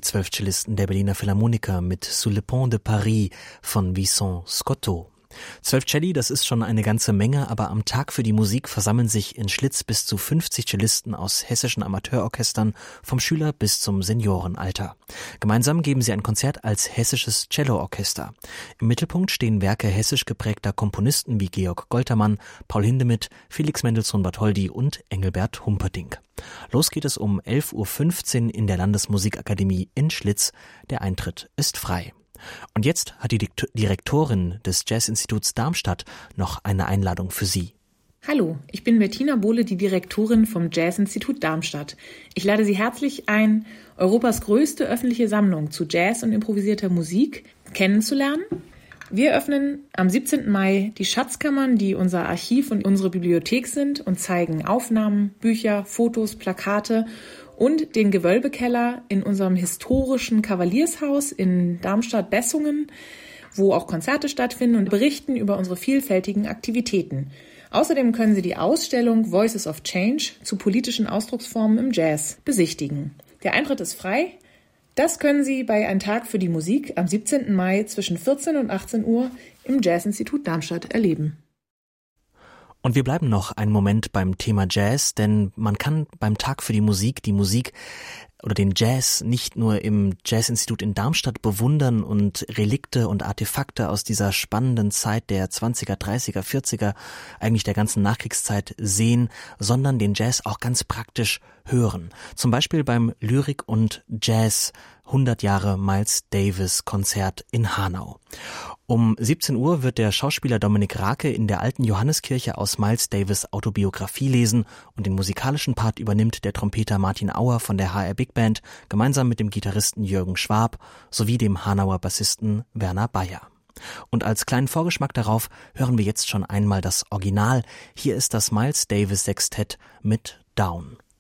12 Cellisten der Berliner Philharmoniker mit Sous le Pont de Paris von Vincent Scotto. 12 Celli, das ist schon eine ganze Menge, aber am Tag für die Musik versammeln sich in Schlitz bis zu 50 Cellisten aus hessischen Amateurorchestern vom Schüler- bis zum Seniorenalter. Gemeinsam geben sie ein Konzert als hessisches Celloorchester. Im Mittelpunkt stehen Werke hessisch geprägter Komponisten wie Georg Goltermann, Paul Hindemith, Felix Mendelssohn Bartholdy und Engelbert Humperdinck. Los geht es um 11.15 Uhr in der Landesmusikakademie in Schlitz. Der Eintritt ist frei. Und jetzt hat die Direktorin des Jazzinstituts Darmstadt noch eine Einladung für Sie. Hallo, ich bin Bettina Bohle, die Direktorin vom Jazzinstitut Darmstadt. Ich lade Sie herzlich ein, Europas größte öffentliche Sammlung zu Jazz und improvisierter Musik kennenzulernen. Wir öffnen am 17. Mai die Schatzkammern, die unser Archiv und unsere Bibliothek sind, und zeigen Aufnahmen, Bücher, Fotos, Plakate und den Gewölbekeller in unserem historischen Kavaliershaus in Darmstadt-Bessungen, wo auch Konzerte stattfinden, und berichten über unsere vielfältigen Aktivitäten. Außerdem können Sie die Ausstellung Voices of Change zu politischen Ausdrucksformen im Jazz besichtigen. Der Eintritt ist frei. Das können Sie bei Ein Tag für die Musik am 17. Mai zwischen 14 und 18 Uhr im Jazzinstitut Darmstadt erleben. Und wir bleiben noch einen Moment beim Thema Jazz, denn man kann beim Tag für die Musik oder den Jazz nicht nur im Jazzinstitut in Darmstadt bewundern und Relikte und Artefakte aus dieser spannenden Zeit der 20er, 30er, 40er, eigentlich der ganzen Nachkriegszeit sehen, sondern den Jazz auch ganz praktisch hören. Zum Beispiel beim Lyrik und Jazz 100 Jahre Miles Davis Konzert in Hanau. Um 17 Uhr wird der Schauspieler Dominik Rake in der alten Johanneskirche aus Miles Davis Autobiografie lesen und den musikalischen Part übernimmt der Trompeter Martin Auer von der HR Big Band gemeinsam mit dem Gitarristen Jürgen Schwab sowie dem Hanauer Bassisten Werner Bayer. Und als kleinen Vorgeschmack darauf hören wir jetzt schon einmal das Original. Hier ist das Miles Davis Sextett mit Down.